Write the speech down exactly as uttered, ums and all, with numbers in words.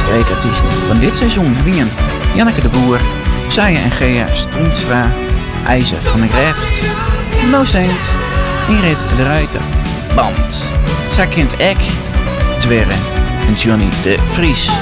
streekartiesten van dit seizoen wingen Janneke de Boer, Saja en Gea Strienstra, IJzer van der Greft, No Saint, Ingrid de Ruiter, Band, zij kent Ek, Twerre en Johnny de Vries.